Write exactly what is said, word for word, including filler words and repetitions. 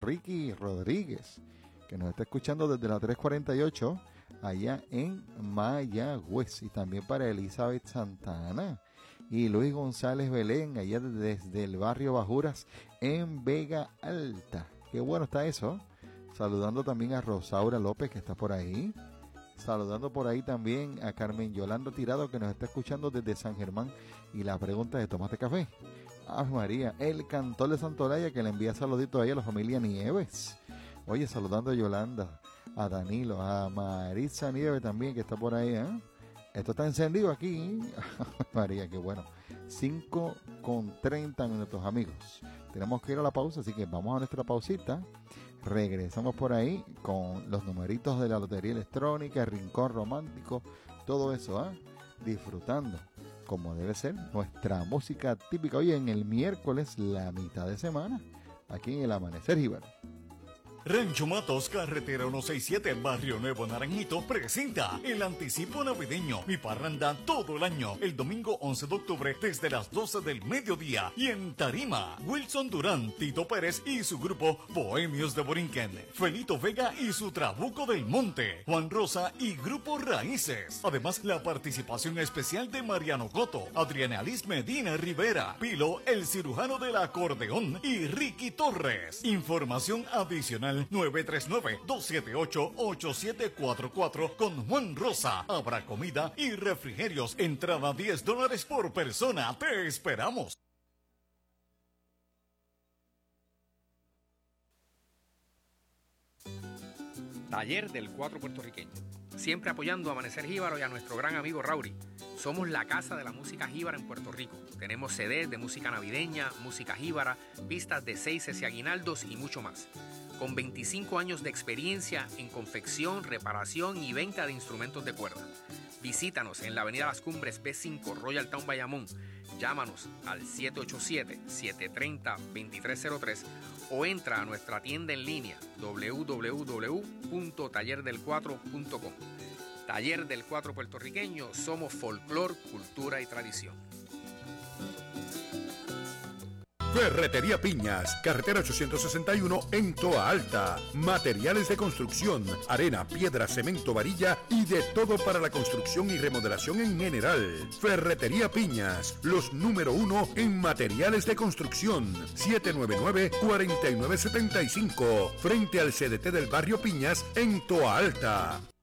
Ricky Rodríguez, que nos está escuchando desde la tres cuarenta y ocho, allá en Mayagüez. Y también para Elizabeth Santana y Luis González Belén, allá desde el barrio Bajuras, en Vega Alta. Qué bueno está eso. Saludando también a Rosaura López, que está por ahí. Saludando por ahí también a Carmen Yolanda Tirado, que nos está escuchando desde San Germán. Y la pregunta de Tomate Café. Ah, María, el cantor de Santolaya, que le envía saluditos ahí a la familia Nieves. Oye, saludando a Yolanda, a Danilo, a Maritza Nieves también, que está por ahí, ¿eh? Esto está encendido aquí. María, qué bueno. cinco con treinta minutos, amigos. Tenemos que ir a la pausa, así que vamos a nuestra pausita. Regresamos por ahí con los numeritos de la lotería electrónica, el rincón romántico, todo eso, ¿eh? Disfrutando, como debe ser, nuestra música típica. Hoy en el miércoles, la mitad de semana, aquí en el Amanecer Jíbaro. Rancho Matos, carretera ciento sesenta y siete, Barrio Nuevo Naranjito, presenta el anticipo navideño, mi parranda todo el año, el domingo once de octubre desde las doce del mediodía. Y en tarima, Wilson Durán, Tito Pérez y su grupo Bohemios de Borinquen, Felito Vega y su Trabuco del Monte, Juan Rosa y Grupo Raíces. Además, la participación especial de Mariano Coto, Adriana Alice Medina Rivera, Pilo, el cirujano del acordeón y Ricky Torres. Información adicional nueve tres nueve, dos siete ocho, ocho siete cuatro cuatro con Juan Rosa. Habrá comida y refrigerios. Entrada diez dólares por persona. Te esperamos. Taller del Cuatro Puertorriqueño. Siempre apoyando a Amanecer Jíbaro y a nuestro gran amigo Rauri. Somos la casa de la música jíbara en Puerto Rico. Tenemos C Ds de música navideña, música jíbara, pistas de seises y aguinaldos y mucho más. Con veinticinco años de experiencia en confección, reparación y venta de instrumentos de cuerda. Visítanos en la avenida Las Cumbres B cinco, Royal Town, Bayamón. Llámanos al siete ocho siete, siete tres cero, dos tres cero tres o entra a nuestra tienda en línea doble u doble u doble u punto taller del cuatro punto com. Taller del Cuatro Puertorriqueño, somos folclor, cultura y tradición. Ferretería Piñas, carretera ochocientos sesenta y uno en Toa Alta. Materiales de construcción, arena, piedra, cemento, varilla y de todo para la construcción y remodelación en general. Ferretería Piñas, los número uno en materiales de construcción. siete nueve nueve, cuatro nueve siete cinco, frente al C D T del barrio Piñas en Toa Alta.